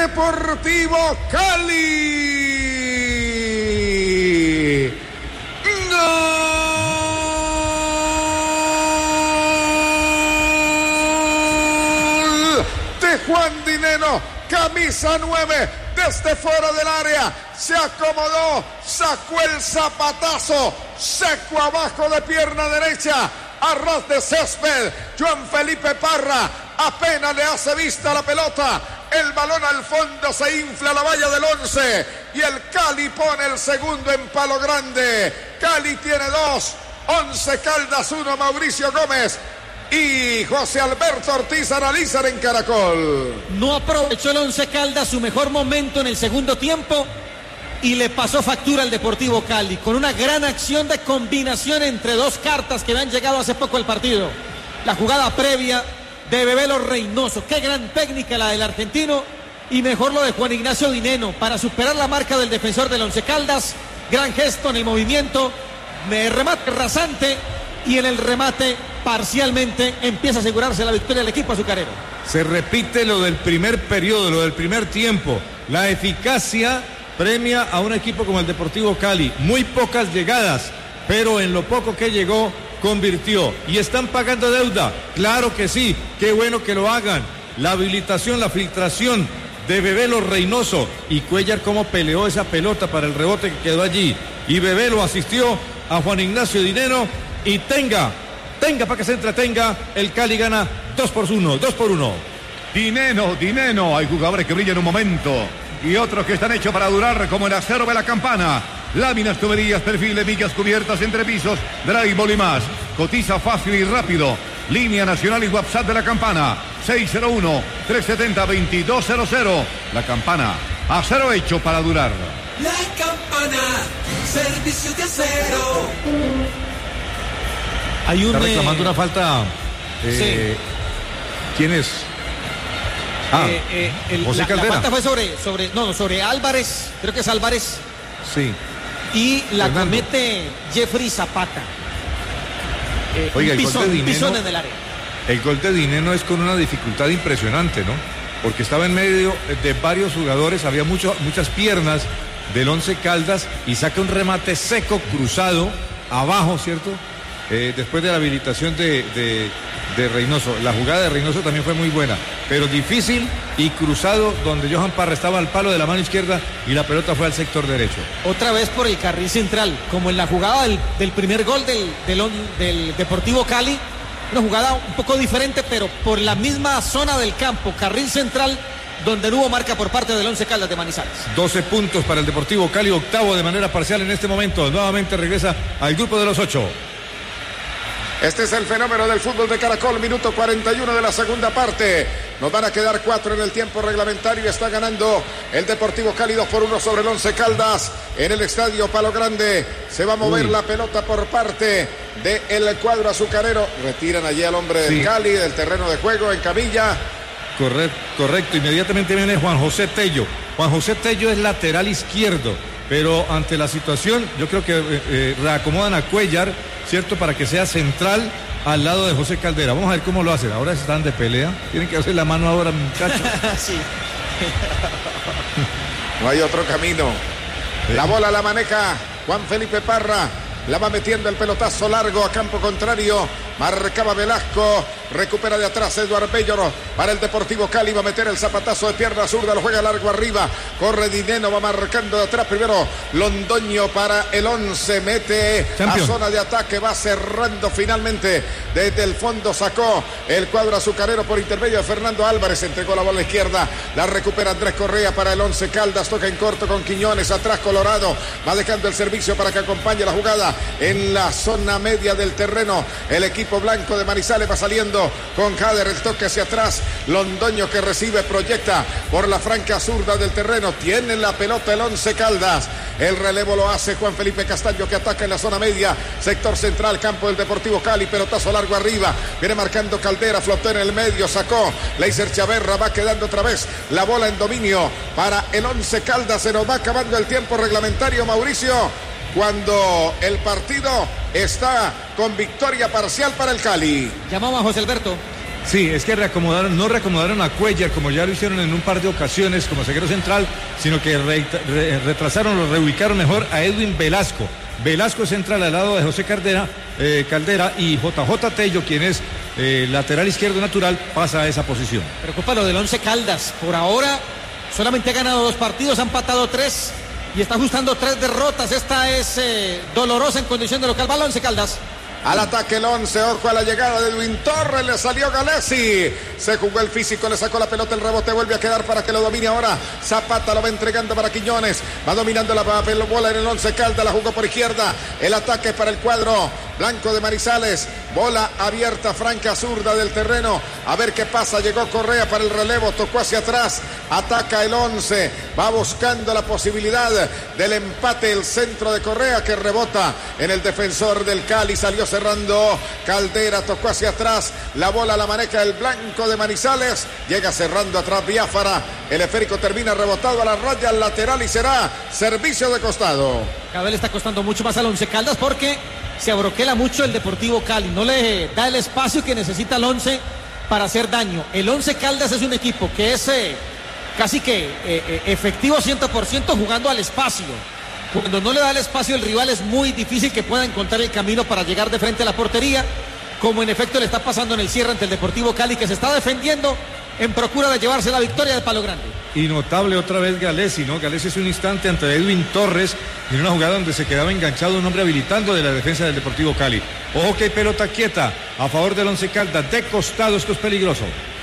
Deportivo Cali. ¡Gol de Juan Dineno! Camisa 9, desde fuera del área, se acomodó, sacó el zapatazo, seco abajo de pierna derecha, a ras de césped. Juan Felipe Parra apenas le hace vista a la pelota, el balón al fondo, se infla la valla del 11 y el Cali pone el segundo en palo grande. Cali tiene 2, 11 Caldas 1, Mauricio Gómez y José Alberto Ortiz analizan en Caracol. No aprovechó el 11 Caldas su mejor momento en el segundo tiempo y le pasó factura al Deportivo Cali con una gran acción de combinación entre dos cartas que habían llegado hace poco al partido. La jugada previa de Bebelo Reynoso, qué gran técnica la del argentino, y mejor lo de Juan Ignacio Dineno para superar la marca del defensor del 11 Caldas. Gran gesto en el movimiento, remate rasante, y en el remate parcialmente empieza a asegurarse la victoria del equipo azucarero. Se repite lo del primer periodo, lo del primer tiempo. La eficacia premia a un equipo como el Deportivo Cali. Muy pocas llegadas, pero en lo poco que llegó convirtió. ¿Y están pagando deuda? Claro que sí, qué bueno que lo hagan. La habilitación, la filtración de Bebelo Reynoso, y Cuellar cómo peleó esa pelota para el rebote que quedó allí, y Bebelo asistió a Juan Ignacio Dineno, y tenga para que se entretenga, el Cali gana 2-1. Dineno, hay jugadores que brillan en un momento y otros que están hechos para durar, como el acero de la campana. Láminas, tuberías, perfiles, vigas, cubiertas, entrepisos, drywall y más. Cotiza fácil y rápido. Línea nacional y WhatsApp de la campana, 601-370-2200. La campana, acero hecho para durar. La campana, servicio de acero. Está reclamando una falta. Sí. ¿Quién es? José Caldera. La falta fue sobre Álvarez, creo que es Álvarez. Sí. Y la Fernando comete Jeffrey Zapata. Oiga, un pisón en el área. El gol de Dineno es con una dificultad impresionante, ¿no? Porque estaba en medio de varios jugadores, había muchas piernas del 11 Caldas y saca un remate seco, cruzado, abajo, ¿cierto? Después de la habilitación de Reynoso. La jugada de Reynoso también fue muy buena, pero difícil y cruzado, donde Johan Parra estaba al palo de la mano izquierda y la pelota fue al sector derecho. Otra vez por el carril central, como en la jugada del primer gol del Deportivo Cali. Una jugada un poco diferente, pero por la misma zona del campo, carril central, donde no hubo marca por parte del 11 Caldas de Manizales. 12 puntos para el Deportivo Cali, octavo de manera parcial en este momento. Nuevamente regresa al grupo de los 8. Este es el fenómeno del fútbol de Caracol, minuto 41 de la segunda parte. Nos van a quedar 4 en el tiempo reglamentario. Está ganando el Deportivo Cali 2-1 sobre el 11 Caldas en el estadio Palo Grande. Se va a mover la pelota por parte del cuadro azucarero. Retiran allí al hombre del Cali del terreno de juego en camilla. Correcto. Inmediatamente viene Juan José Tello. Juan José Tello es lateral izquierdo, pero ante la situación yo creo que reacomodan a Cuellar, ¿cierto? Para que sea central al lado de José Caldera. Vamos a ver cómo lo hacen. Ahora están de pelea. Tienen que hacer la mano ahora, muchachos. Sí. No hay otro camino. La bola la maneja Juan Felipe Parra. La va metiendo el pelotazo largo a campo contrario. Marcaba Velasco. Recupera de atrás Eduardo Bello para el Deportivo Cali. Va a meter el zapatazo de pierna zurda. Lo juega largo arriba. Corre Dineno. Va marcando de atrás primero Londoño para el 11. Mete a zona de ataque. Va cerrando finalmente. Desde el fondo sacó el cuadro azucarero por intermedio de Fernando Álvarez. Entregó la bola a la izquierda. La recupera Andrés Correa para el 11 Caldas. Toca en corto con Quiñones. Atrás Colorado. Va dejando el servicio para que acompañe la jugada en la zona media del terreno. El equipo blanco de Manizales va saliendo con Jader, el toque hacia atrás. Londoño que recibe, proyecta por la franca zurda del terreno. Tiene la pelota el 11 Caldas. El relevo lo hace Juan Felipe Castaño, que ataca en la zona media, sector central, campo del Deportivo Cali. Pelotazo largo arriba. Viene marcando Caldera, flotó en el medio, sacó Leiser Chaverra. Va quedando otra vez la bola en dominio para el 11 Caldas. Se nos va acabando el tiempo reglamentario, Mauricio, cuando el partido está con victoria parcial para el Cali. Llamamos a José Alberto. Sí, es que no reacomodaron a Cuellar como ya lo hicieron en un par de ocasiones como zaguero central, sino que lo reubicaron mejor a Edwin Velasco. Velasco central al lado de José Caldera y JJ Tello, quien es lateral izquierdo natural, pasa a esa posición. Preocupa lo del Once Caldas. Por ahora solamente ha ganado 2 partidos, ha empatado 3 y está ajustando 3 derrotas. Esta es dolorosa en condición de local. Va el Once Caldas. Al ataque el 11, ojo a la llegada de Edwin Torres, le salió Galesi, se jugó el físico, le sacó la pelota, el rebote vuelve a quedar para que lo domine ahora, Zapata lo va entregando para Quiñones, va dominando la bola en el 11 Caldas, la jugó por izquierda, el ataque para el cuadro blanco de Manizales, bola abierta, franca, zurda del terreno, a ver qué pasa, llegó Correa para el relevo, tocó hacia atrás, ataca el 11, va buscando la posibilidad del empate, el centro de Correa que rebota en el defensor del Cali, salió cerrando Caldera, tocó hacia atrás, la bola la maneja el blanco de Manizales, llega cerrando atrás Biafara, el esférico termina rebotado a la raya lateral y será servicio de costado. Cada vez le está costando mucho más al Once Caldas porque se abroquela mucho el Deportivo Cali, no le da el espacio que necesita el 11 para hacer daño. El Once Caldas es un equipo que es casi que efectivo 100% jugando al espacio. Cuando no le da el espacio el rival es muy difícil que pueda encontrar el camino para llegar de frente a la portería, como en efecto le está pasando en el cierre ante el Deportivo Cali, que se está defendiendo en procura de llevarse la victoria del Palo Grande. Y notable otra vez Galesi, ¿no? Galesi es un instante ante Edwin Torres en una jugada donde se quedaba enganchado un hombre habilitando de la defensa del Deportivo Cali. Ojo que hay pelota quieta a favor del Once Caldas, de costado, esto es peligroso.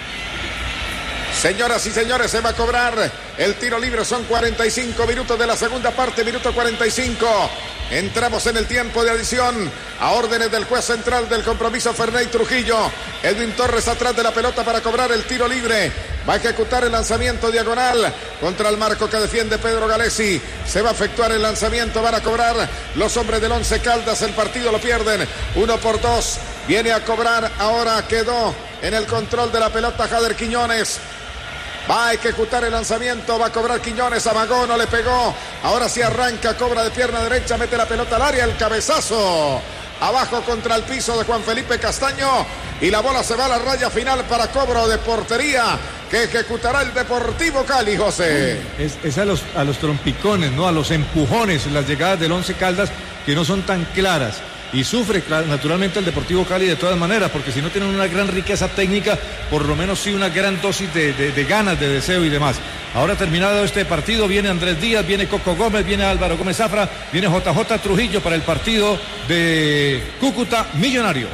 Señoras y señores, se va a cobrar el tiro libre, son 45 minutos de la segunda parte, minuto 45. Entramos en el tiempo de adición a órdenes del juez central del compromiso, Ferney Trujillo. Edwin Torres atrás de la pelota para cobrar el tiro libre. Va a ejecutar el lanzamiento diagonal contra el marco que defiende Pedro Galesi. Se va a efectuar el lanzamiento, van a cobrar los hombres del Once Caldas. El partido lo pierden 1-2. Viene a cobrar, ahora quedó en el control de la pelota Jader Quiñones. Va a ejecutar el lanzamiento, va a cobrar Quiñones, amagó, no le pegó. Ahora sí arranca, cobra de pierna derecha, mete la pelota al área, el cabezazo. Abajo contra el piso de Juan Felipe Castaño. Y la bola se va a la raya final para cobro de portería que ejecutará el Deportivo Cali, José. Es a los trompicones, ¿no? A los empujones, las llegadas del Once Caldas que no son tan claras. Y sufre naturalmente el Deportivo Cali de todas maneras, porque si no tienen una gran riqueza técnica, por lo menos sí una gran dosis de ganas, de deseo y demás. Ahora terminado este partido, viene Andrés Díaz, viene Coco Gómez, viene Álvaro Gómez Zafra, viene JJ Trujillo para el partido de Cúcuta Millonarios.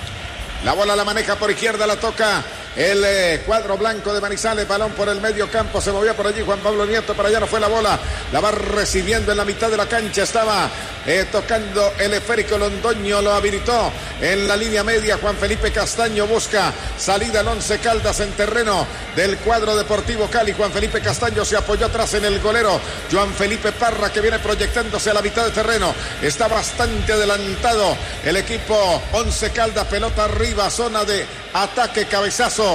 La bola la maneja por izquierda, la toca el cuadro blanco de Manizales, balón por el medio campo, se movía por allí Juan Pablo Nieto, para allá no fue la bola, la va recibiendo en la mitad de la cancha, estaba tocando el esférico Londoño, lo habilitó en la línea media, Juan Felipe Castaño busca salida al Once Caldas en terreno del cuadro Deportivo Cali. Juan Felipe Castaño se apoyó atrás en el golero Joan Felipe Parra, que viene proyectándose a la mitad de terreno, está bastante adelantado el equipo Once Caldas, pelota arriba, zona de ataque, cabezazo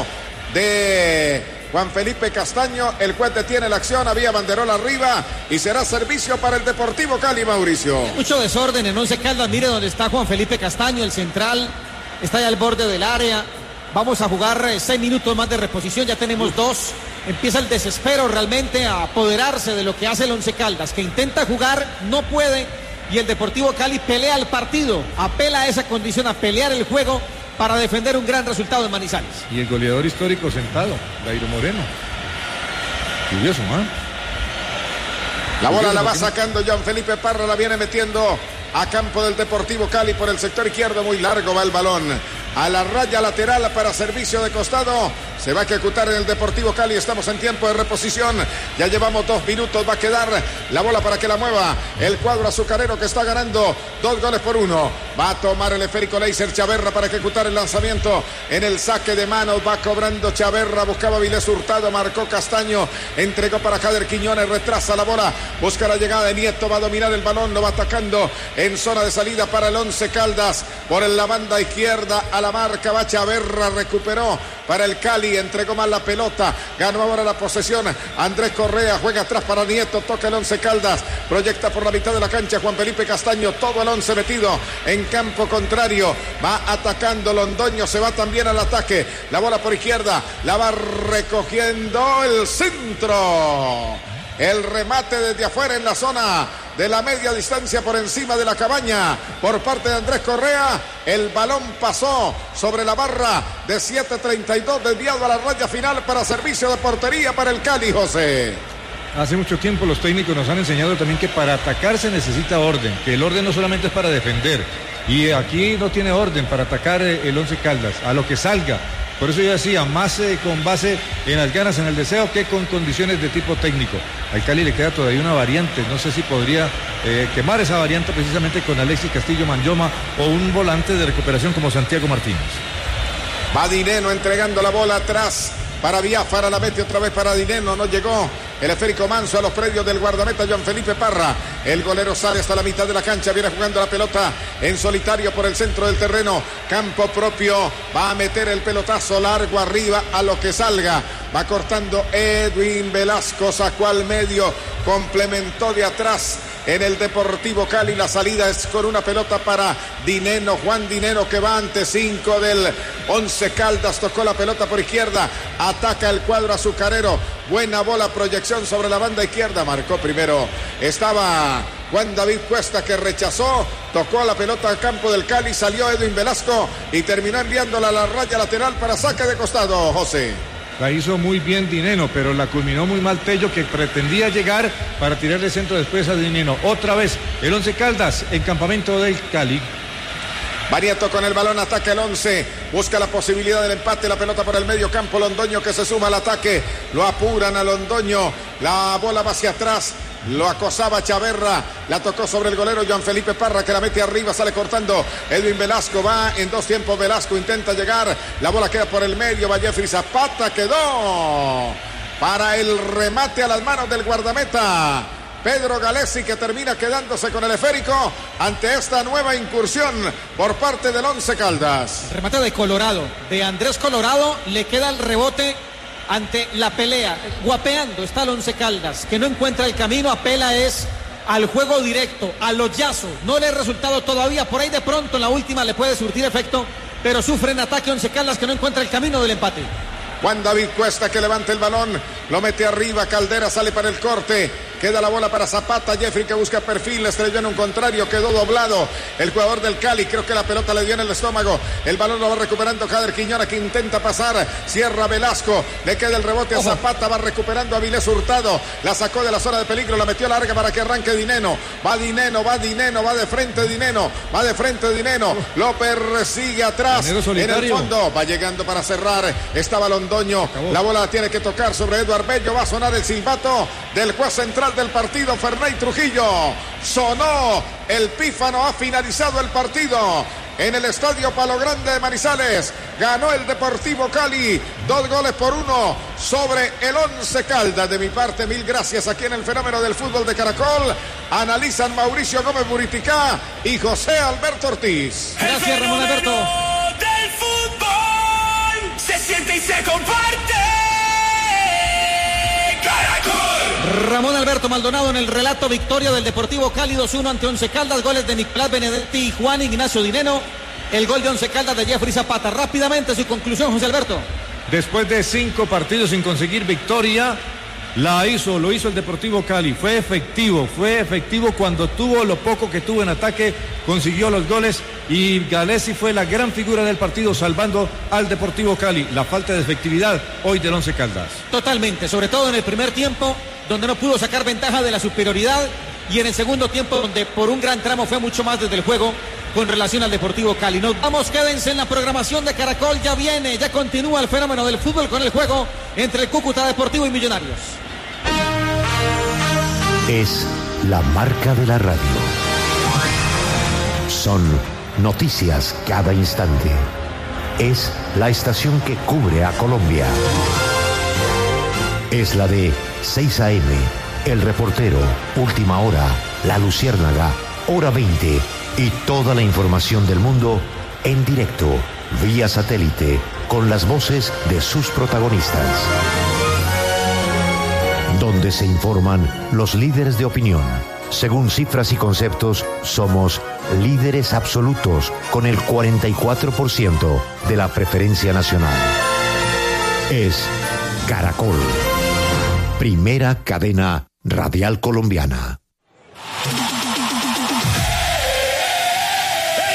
de Juan Felipe Castaño, el juez detiene la acción, había banderola arriba y será servicio para el Deportivo Cali, Mauricio. Mucho desorden en Once Caldas, mire donde está Juan Felipe Castaño, el central, está ya al borde del área. Vamos a jugar 6 minutos más de reposición, ya tenemos 2. Empieza el desespero realmente a apoderarse de lo que hace el Once Caldas, que intenta jugar, no puede, y el Deportivo Cali pelea el partido, apela a esa condición, a pelear el juego para defender un gran resultado en Manizales. Y el goleador histórico sentado, Dairo Moreno. Curioso, ¿eh? La bola la va sacando Joan Felipe Parra, la viene metiendo a campo del Deportivo Cali por el sector izquierdo, muy largo va el balón. A la raya lateral para servicio de costado. Se va a ejecutar en el Deportivo Cali. Estamos en tiempo de reposición. Ya llevamos 2 minutos. Va a quedar la bola para que la mueva el cuadro azucarero, que está ganando 2-1. Va a tomar el esférico Leiser Chaverra para ejecutar el lanzamiento en el saque de manos. Va cobrando Chaverra. Buscaba Vilés Hurtado. Marcó Castaño. Entregó para Jader Quiñones. Retrasa la bola. Busca la llegada de Nieto. Va a dominar el balón. Lo va atacando en zona de salida para el Once Caldas. Por la banda izquierda a la marca va Chaverra. Recuperó para el Cali, entregó mal la pelota, ganó ahora la posesión Andrés Correa, juega atrás para Nieto, toca el Once Caldas, proyecta por la mitad de la cancha Juan Felipe Castaño, todo el 11 metido en campo contrario, va atacando Londoño, se va también al ataque, la bola por izquierda, la va recogiendo el centro. El remate desde afuera en la zona de la media distancia por encima de la cabaña por parte de Andrés Correa. El balón pasó sobre la barra de 7.32 desviado a la raya final para servicio de portería para el Cali, José. Hace mucho tiempo los técnicos nos han enseñado también que para atacar se necesita orden, que el orden no solamente es para defender. Y aquí no tiene orden para atacar el Once Caldas, a lo que salga. Por eso yo decía, más con base en las ganas, en el deseo, que con condiciones de tipo técnico. Al Cali le queda todavía una variante, no sé si podría quemar esa variante precisamente con Alexis Castillo Manyoma o un volante de recuperación como Santiago Martínez. Va Dineno entregando la bola atrás para Biafara, la mete otra vez para Dineno, no llegó el esférico Manso a los predios del guardameta Juan Felipe Parra. El golero sale hasta la mitad de la cancha, viene jugando la pelota en solitario por el centro del terreno, campo propio, va a meter el pelotazo largo arriba a lo que salga, va cortando Edwin Velasco, sacó al medio, complementó de atrás en el Deportivo Cali, la salida es con una pelota para Dineno, Juan Dineno, que va ante 5 del Once Caldas, tocó la pelota por izquierda, ataca el cuadro azucarero, buena bola, proyección sobre la banda izquierda, marcó primero, estaba Juan David Cuesta que rechazó, tocó la pelota al campo del Cali, salió Edwin Velasco y terminó enviándola a la raya lateral para saque de costado, José. La hizo muy bien Dineno, pero la culminó muy mal Tello, que pretendía llegar para tirar de centro después a Dineno. Otra vez el Once Caldas en campamento del Cali. Barieto con el balón, ataca el 11, busca la posibilidad del empate, la pelota por el medio campo, Londoño que se suma al ataque, lo apuran a Londoño, la bola va hacia atrás, lo acosaba Chaverra, la tocó sobre el golero Juan Felipe Parra que la mete arriba, sale cortando Edwin Velasco, va en dos tiempos Velasco, intenta llegar, la bola queda por el medio, va Jeffrey Zapata, quedó para el remate a las manos del guardameta Pedro Galesi, que termina quedándose con el esférico ante esta nueva incursión por parte del Once Caldas. Remate de Colorado, de Andrés Colorado, le queda el rebote ante la pelea, guapeando está el Once Caldas, que no encuentra el camino, apela es al juego directo, al hoyazo, no le ha resultado todavía, por ahí de pronto en la última le puede surtir efecto, pero sufre en ataque Once Caldas que no encuentra el camino del empate. Juan David Cuesta que levanta el balón, lo mete arriba, Caldera sale para el corte, queda la bola para Zapata, Jeffrey que busca perfil, estrelló en un contrario, quedó doblado el jugador del Cali, creo que la pelota le dio en el estómago, el balón lo va recuperando Jader Quiñona que intenta pasar, cierra Velasco, le queda el rebote a Zapata, va recuperando a Vilés Hurtado, la sacó de la zona de peligro, la metió larga para que arranque Dineno, va Dineno, va de frente Dineno, lo persigue atrás, en el fondo, va llegando para cerrar, estaba Londoño, la bola la tiene que tocar sobre Eduardo Bello, va a sonar el silbato del juez central del partido, Ferney Trujillo, sonó el pífano, ha finalizado el partido en el Estadio Palo Grande de Manizales, ganó el Deportivo Cali, 2-1 sobre el Once Caldas. De mi parte, mil gracias aquí en el Fenómeno del Fútbol de Caracol, analizan Mauricio Gómez Buriticá y José Alberto Ortiz. Gracias, Ramón Alberto. Del fútbol se siente y se comparte. Ramón Alberto Maldonado en el relato, victoria del Deportivo Cali 2-1 ante Once Caldas, goles de Nicolás Benedetti y Juan Ignacio Dineno, el gol de Once Caldas de Jeffrey Zapata. Rápidamente su conclusión, José Alberto. Después de 5 partidos sin conseguir victoria, lo hizo el Deportivo Cali, fue efectivo cuando tuvo lo poco que tuvo en ataque, consiguió los goles y Galesi fue la gran figura del partido salvando al Deportivo Cali. La falta de efectividad hoy del Once Caldas. Totalmente, sobre todo en el primer tiempo, donde no pudo sacar ventaja de la superioridad, y en el segundo tiempo, donde por un gran tramo fue mucho más desde el juego con relación al Deportivo Cali. Nos vamos, quédense en la programación de Caracol, ya continúa el Fenómeno del Fútbol con el juego entre el Cúcuta Deportivo y Millonarios. Es la marca de la radio. Son noticias cada instante. Es la estación que cubre a Colombia. Es la de 6 AM, El Reportero, Última Hora, La Luciérnaga, Hora 20 y toda la información del mundo en directo, vía satélite, con las voces de sus protagonistas. Donde se informan los líderes de opinión. Según cifras y conceptos, somos líderes absolutos con el 44% de la preferencia nacional. Es Caracol, primera cadena radial colombiana.